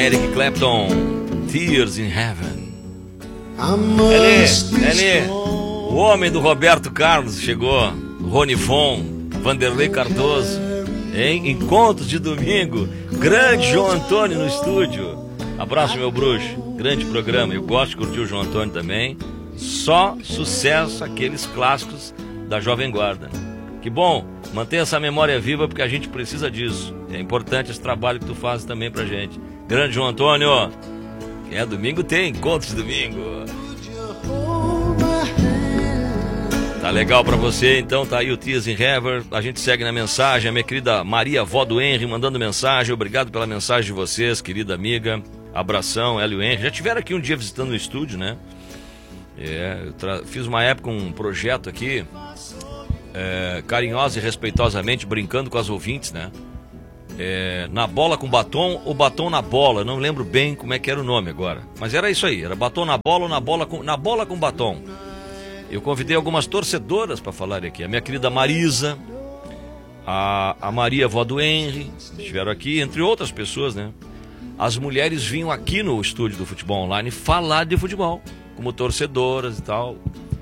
Eric Clapton, Tears in Heaven. Ele, o homem do Roberto Carlos chegou, Rony Von, Vanderlei Cardoso, em Encontros de Domingo, grande João Antônio no estúdio. Abraço, meu bruxo, grande programa, eu gosto de curtir o João Antônio também. Só sucesso, aqueles clássicos da Jovem Guarda. Que bom, mantenha essa memória viva porque a gente precisa disso. É importante esse trabalho que tu fazes também pra gente. Grande João Antônio, domingo tem Encontros de Domingo. Tá legal pra você, então tá aí o Tears in Heaven. A gente segue na mensagem, a minha querida Maria, vó do Henry, mandando mensagem. Obrigado pela mensagem de vocês, querida amiga. Abração, ela e o Henry. Já tiveram aqui um dia visitando o estúdio, né? Eu fiz uma época um projeto aqui, carinhosa e respeitosamente, brincando com as ouvintes, né? Na bola com batom ou batom na bola, não lembro bem como é que era o nome agora, mas era isso aí, era batom na bola ou na bola com batom. Eu convidei algumas torcedoras para falar aqui, a minha querida Marisa, a Maria, vó do Henry, estiveram aqui, entre outras pessoas, né? As mulheres vinham aqui no estúdio do Futebol Online falar de futebol, como torcedoras e tal.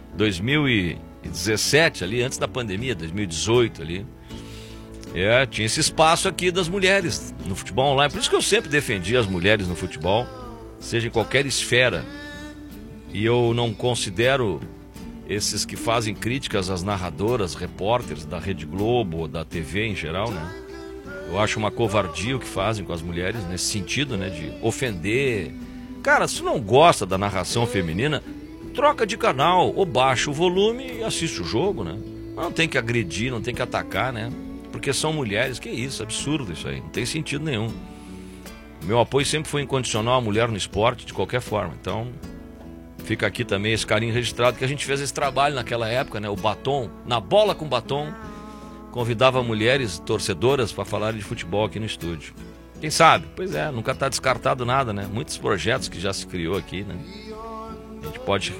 2017 ali, antes da pandemia, 2018 ali, tinha esse espaço aqui das mulheres no futebol online. Por isso que eu sempre defendi as mulheres no futebol, seja em qualquer esfera. E eu não considero esses que fazem críticas às narradoras, repórteres da Rede Globo, da TV em geral, né? Eu acho uma covardia o que fazem com as mulheres nesse sentido, né? De ofender. Cara, se não gosta da narração feminina, troca de canal ou baixa o volume e assiste o jogo, né? Não tem que agredir, não tem que atacar, né? Porque são mulheres, que isso, absurdo isso aí, não tem sentido nenhum. Meu apoio sempre foi incondicional à mulher no esporte, de qualquer forma. Então, fica aqui também esse carinho registrado, que a gente fez esse trabalho naquela época, né? O batom, na bola com batom, convidava mulheres torcedoras para falarem de futebol aqui no estúdio. Quem sabe? Pois é, nunca está descartado nada, né? Muitos projetos que já se criou aqui, né? A gente pode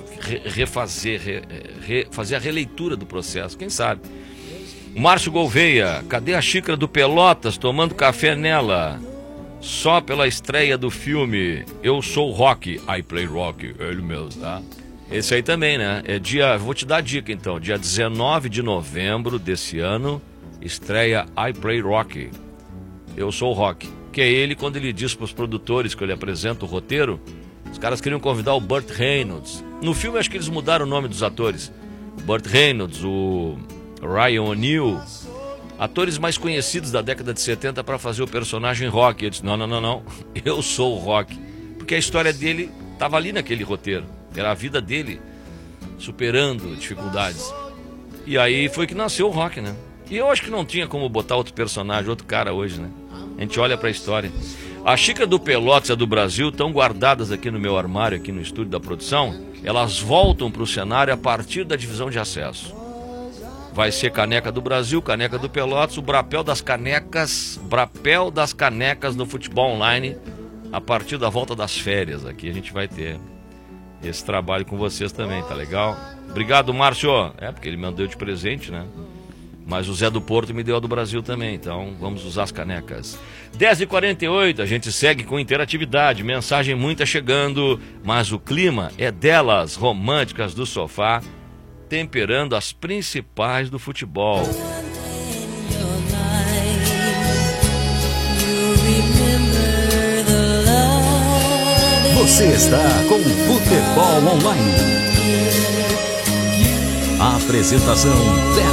fazer a releitura do processo, quem sabe? Márcio Gouveia, cadê a xícara do Pelotas tomando café nela? Só pela estreia do filme Eu Sou Rock, I Play Rock, ele mesmo, tá? Esse aí também, né? Vou te dar a dica então, dia 19 de novembro desse ano, estreia I Play Rock, Eu Sou Rock. Que é ele, quando ele diz para os produtores que ele apresenta o roteiro, os caras queriam convidar o Burt Reynolds. No filme acho que eles mudaram o nome dos atores. O Burt Reynolds, o Ryan O'Neal, atores mais conhecidos da década de 70 para fazer o personagem Rock. Ele disse, não, eu sou o Rock. Porque a história dele estava ali naquele roteiro. Era a vida dele superando dificuldades. E aí foi que nasceu o Rock, né? E eu acho que não tinha como botar outro personagem, outro cara hoje, né? A gente olha para a história. A xícara do Pelotas e a do Brasil estão guardadas aqui no meu armário, aqui no estúdio da produção. Elas voltam para o cenário a partir da divisão de acesso. Vai ser caneca do Brasil, caneca do Pelotas, o brapel das canecas no futebol online a partir da volta das férias. Aqui a gente vai ter esse trabalho com vocês também, tá legal? Obrigado, Márcio. Porque ele me deu de presente, né? Mas o Zé do Porto me deu a do Brasil também, então vamos usar as canecas. 10h48, a gente segue com interatividade, mensagem muita chegando, mas o clima é delas, românticas do sofá, temperando as principais do futebol. Você está com o Futebol Online. A apresentação